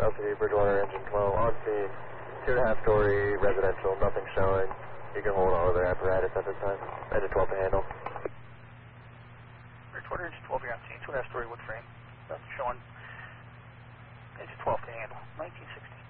LTD Bridgewater Engine 12 on scene. 2.5-story residential, nothing showing. You can hold all of their apparatus at this time. Engine 12 to handle. Bridgewater Engine 12, you're on scene. 2.5-story wood frame. Nothing showing. Engine 12 to handle. 1960.